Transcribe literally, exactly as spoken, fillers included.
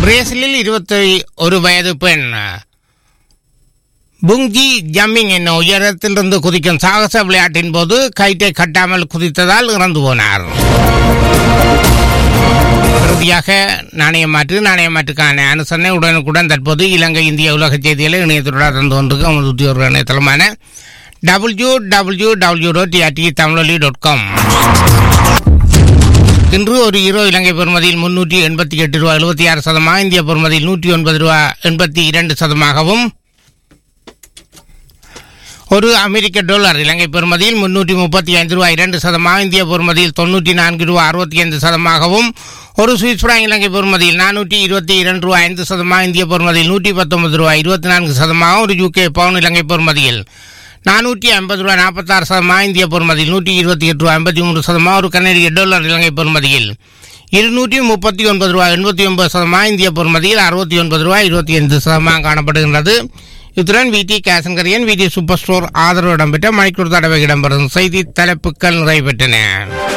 பிரேசிலில் இருபத்தி ஒரு வயது பெண் புங்கி ஜம்பிங் என்னும் உயரத்திலிருந்து குதிக்கும் சாகச விளையாட்டின் போது கயிற்றை கட்டாமல் குதித்ததால் இறந்து போனார். இறுதியாக நாணயமாற்று நாணயமாற்றுக்கான அனுசரணை உடனுக்குடன் தற்போது இலங்கை இந்திய உலக செய்திகளை இணையத்துடன் தந்து கொண்டிருக்கும் உத்தியோக இணையதளமான W W W dot TRT தமிழொலி டாட் காம். இன்று ஒரு ஈரோ இலங்கை பெறுமதியில் முன்னூற்றி எண்பத்தி எட்டு ரூபாய் எழுபத்தி ஆறு சதமாக, இந்திய பெறுமதியில் நூற்றி ஒன்பது ரூபாய் எண்பத்தி இரண்டு சதமாகவும், ஒரு அமெரிக்க டாலர் இலங்கை பெறுமதியில் முன்னூற்றி முப்பத்தி ஐந்து ரூபாய் இரண்டு சதமாக, இந்திய பெறுமதியில் தொன்னூற்றி நான்கு ரூபாய் அறுபத்தி ஐந்து சதமாகவும், ஒரு சுவிஸ் பிராங்க் இலங்கை பெறுமதியில் நானூற்றி இருபத்தி இரண்டு ரூபாய் ஐந்து சதமாக, இந்திய பெறுமதியில் நூற்றி பத்தொன்பது ரூபாய் இருபத்தி நான்கு சதமாக, ஒரு யூகே பவுன் இலங்கை பெறுமதியில் நானூற்றி ஐம்பது ரூபாய் நாற்பத்தாறு சதமாக, இந்திய பெறுமதியில் நூற்றி இருபத்தி எட்டு ரூபாய் ஐம்பத்தி மூன்று சதமாக, ஒரு கனடிய டாலர் இலங்கை பெறுமதியில் இருநூற்றி முப்பத்தி ஒன்பது ரூபாய் எண்பத்தி ஒன்பது சதமாக, இந்திய பெறுமதியில் அறுபத்தி ஒன்பது ரூபாய் இருபத்தி ஐந்து சதமாக காணப்படுகின்றது. இத்துடன் விடி கேசன்கரியன் விடி சூப்பர் ஸ்டோர் ஆதரவு இடம்பெற்ற மணிக்கூர் தடவை இடம்பெறும் செய்தி தலைப்புகள் நிறைவு பெற்றன.